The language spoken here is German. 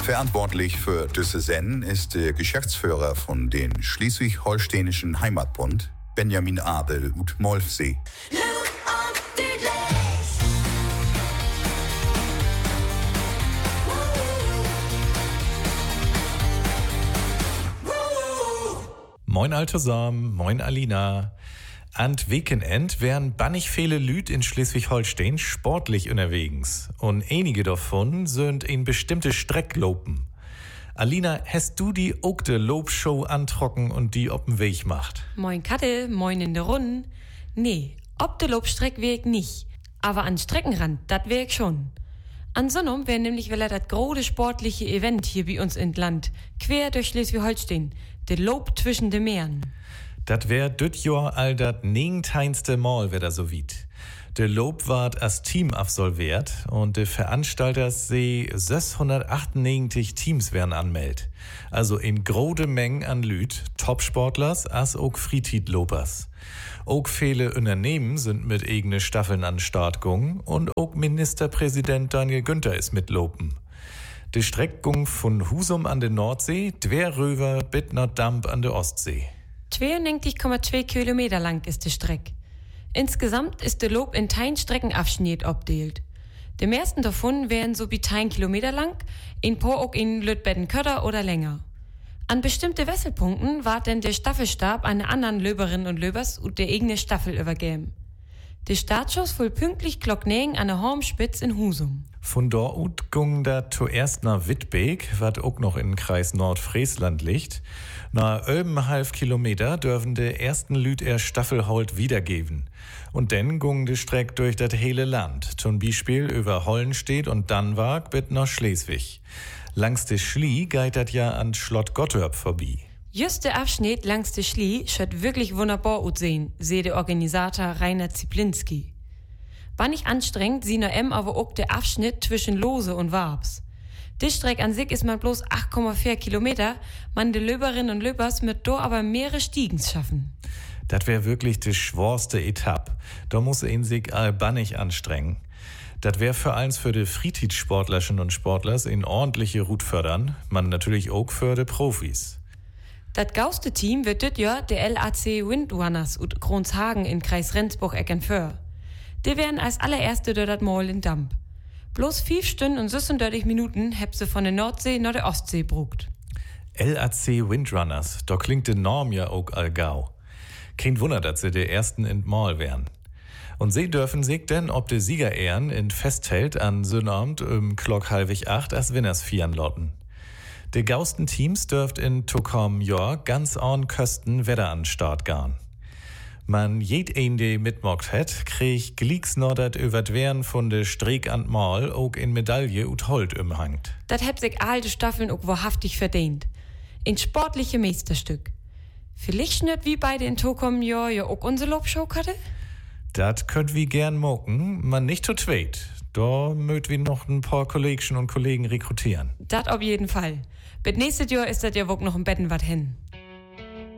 Verantwortlich für diese Sendung ist der Geschäftsführer von den Schleswig-Holsteinischen Heimatbund, Benjamin Abel ut Molfsee. Moin Altosam, moin Alina. An Weekend wären bannig viele Lüd in Schleswig-Holstein sportlich unterwegs. Und einige davon sind in bestimmte Streck lopen. Alina, hast du die auch de Lobshow antrocken und die ob'n Weg macht? Moin Kattel, moin in der Runde. Nee, ob de Lobstreck wär ich nicht. Aber an Streckenrand, dat wär ich schon. An Sonnum wär nämlich wieder dat grode sportliche Event hier bei uns in Land, quer durch Schleswig-Holstein, de Lob zwischen de Meeren. Dat wär düt Jahr all dat 19. Mal wär da so weit. De Lob ward als Team absolviert und de Veranstalter se 698 Teams werden anmeldet. Also in grode Mengen an Lüd, Topsportlers as auch Fritidlobers. Auch viele Unternehmen sind mit eigene Staffeln an Start gegangen und auch Ministerpräsident Daniel Günther ist mitlopen. Die Streckung von Husum an der Nordsee, Dwerröver bis nach Damp an der Ostsee. 92,2 Kilometer lang ist die Strecke. Insgesamt ist der Lob in 10 Streckenabschnitt abdeelt. Die meisten davon wären so wie 10 Kilometer lang, in paar auch in Lütbetten-Kötter oder länger. An bestimmte Wesselpunkten war denn der Staffelstab an anderen Löberinnen und Löbers und der eigene Staffel übergeben. Der Startschuss voll pünktlich Glock 9 an der Hormspitz in Husum. Von dort ging da zuerst nach Wittbeek, was auch noch in Kreis Nordfriesland liegt. Nach 11,5 Kilometer dürfen der ersten Lüd Staffelholt wiedergeben. Und dann ging die Strecke durch das hele Land. Zum Beispiel über Hollenstedt und Dannwag bis nach Schleswig. Langs de Schlie geht das ja an Schlott Gottorp vorbei. Just der Abschnitt langs de Schlie schaut wirklich wunderbar aussehen, sehe der Organisator Rainer Ziplinski. War nicht anstrengend, sie noch aber auch der Abschnitt zwischen Lose und Warbs. Die Strecke an sich ist man bloß 8,4 Kilometer, man de Löberinnen und Löbers mit do aber mehrere Stiegens schaffen. Das wär wirklich die schworste Etappe. Da muss ihn sich albannig anstrengen. Das wär für eins für die Fritidsportlerchen und Sportlers in ordentliche Route fördern, man natürlich auch für die Profis. Das gauste Team wird dit Jahr der LAC Windrunners ut Kronshagen in Kreis Rendsburg-Eckernförde. Die werden als allererste durch das Mal in Damp. Bloß 5 Stunden und 36 Minuten heb sie von der Nordsee nach der Ostsee brugt. LAC Windrunners, da klingt der Norm ja auch allgau. Kein Wunder, dass sie der Ersten in Mal wären. Und sie dürfen sich denn ob der Siegerehren in Festheld an Sonnabend Klock 7:30 als Winners fieren lotten. Die gausten Teams dürft in Tokom Jahr ganz an Kösten Wetter an Start gehen. Man jed ein, der mitmogt hat, krieg Glieksnoddert über d'Wehren von de Streek an Mal auch in Medaille ut Holt umhangt. Das heb sich alte Staffeln auch wahrhaftig verdient. In sportliche Meisterstück. Vielleicht nicht wie beide in Tokom Jahr ja auch unsere Lobshow hatte? Dat könnt wie gern mocken, man nicht zu zweit. Da mögt wir noch ein paar Kolleginnen und Kollegen rekrutieren. Das auf jeden Fall. Bis nächstes Jahr ist das ja wohl noch im Betten wat hin.